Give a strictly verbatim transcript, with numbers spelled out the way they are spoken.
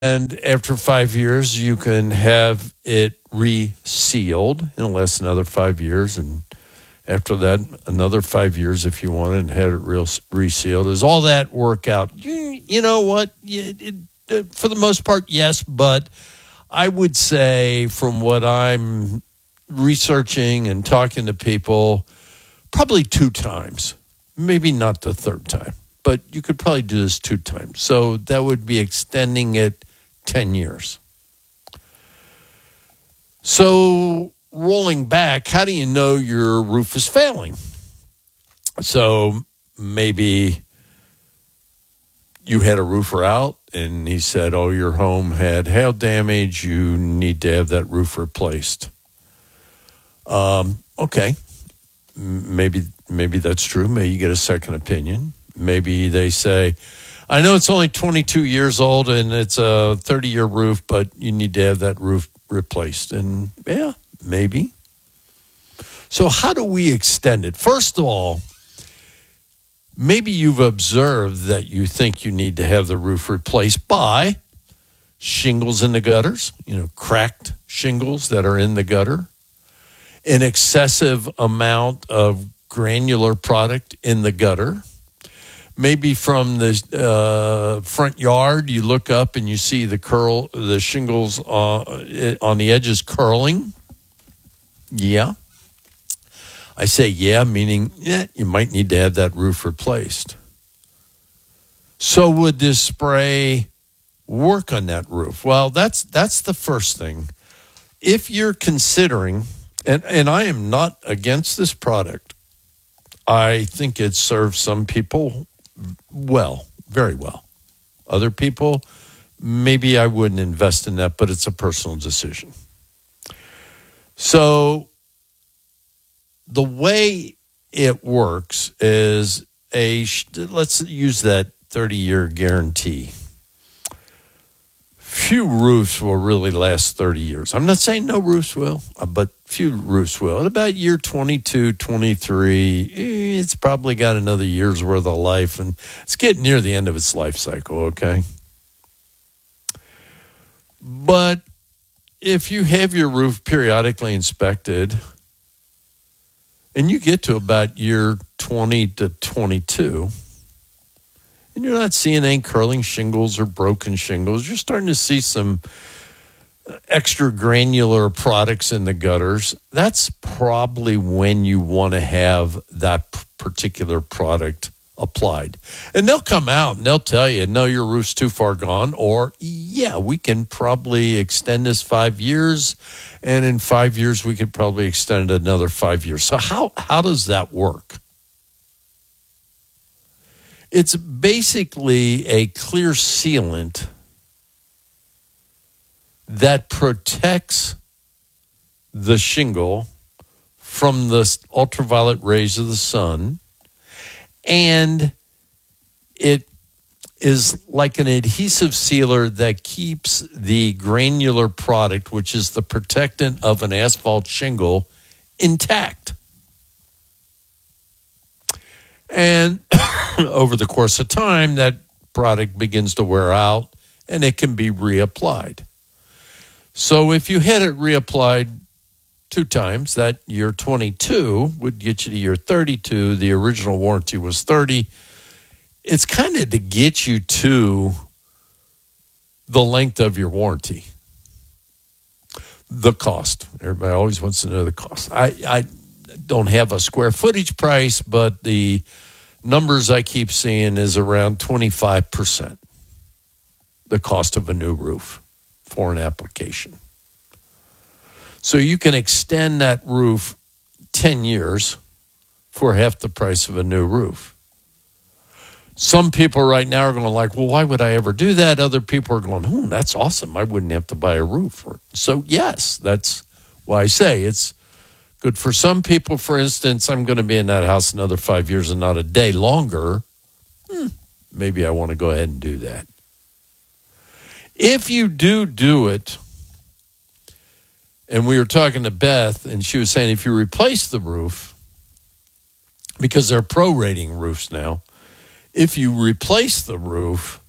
And after five years, you can have it resealed. It'll last another five years. And after that, another five years if you want it and had it real resealed. Does all that work out? You, you know what? It, it, it, for the most part, yes. But I would say from what I'm researching and talking to people, probably two times. Maybe not the third time. But you could probably do this two times. So that would be extending it ten years. So rolling back, how do you know your roof is failing? So maybe you had a roofer out and he said, oh, your home had hail damage. You need to have that roof replaced. Um, okay. Maybe, maybe that's true. Maybe you get a second opinion. Maybe they say, I know it's only twenty-two years old and it's a thirty-year roof, but you need to have that roof replaced. And yeah, maybe. So how do we extend it? First of all, maybe you've observed that you think you need to have the roof replaced by shingles in the gutters, you know, cracked shingles that are in the gutter, an excessive amount of granular product in the gutter. Maybe from the uh, front yard, you look up and you see the curl, the shingles uh, on the edges curling. Yeah. I say yeah, meaning yeah, you might need to have that roof replaced. So would this spray work on that roof? Well, that's that's the first thing. If you're considering, and, and I am not against this product, I think it serves some people well, very well. Other people, maybe I wouldn't invest in that, but it's a personal decision. So the way it works is a, let's use that thirty-year guarantee. Few roofs will really last thirty years. I'm not saying no roofs will, but few roofs will. At about year twenty-two, twenty-three, it's probably got another year's worth of life, and it's getting near the end of its life cycle, okay? But if you have your roof periodically inspected, and you get to about year twenty to twenty-two, and you're not seeing any curling shingles or broken shingles, you're starting to see some extra granular products in the gutters, that's probably when you want to have that particular product applied. And they'll come out and they'll tell you, no, your roof's too far gone, or yeah, we can probably extend this five years, and in five years we could probably extend it another five years. So how how does that work? It's basically a clear sealant that protects the shingle from the ultraviolet rays of the sun, and it is like an adhesive sealer that keeps the granular product, which is the protectant of an asphalt shingle, intact. And over the course of time, that product begins to wear out and it can be reapplied. So if you had it reapplied two times, that year twenty-two would get you to year thirty-two. The original warranty was thirty. It's kind of to get you to the length of your warranty. The cost. Everybody always wants to know the cost. I, I don't have a square footage price, but the numbers I keep seeing is around twenty-five percent the cost of a new roof for an application. So you can extend that roof ten years for half the price of a new roof. Some people right now are going like, well, why would I ever do that? Other people are going, hmm, that's awesome. I wouldn't have to buy a roof. So yes, that's why I say it's good for some people. For instance, I'm going to be in that house another five years and not a day longer. Hmm, maybe I want to go ahead and do that. If you do do it, and we were talking to Beth, and she was saying if you replace the roof, because they're prorating roofs now, if you replace the roof,